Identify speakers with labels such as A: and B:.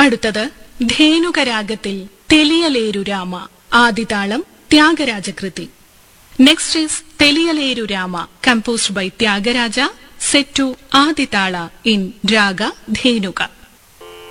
A: അടുത്തത് ധേനുകരാഗത്തിൽ തെലിയലേരു Rama, ആദിതാളം ത്യാഗരാജകൃതി. Next is തെലിയലേരു Rama, composed by Thyagaraja, set to Aditala in Raga Dhenuka.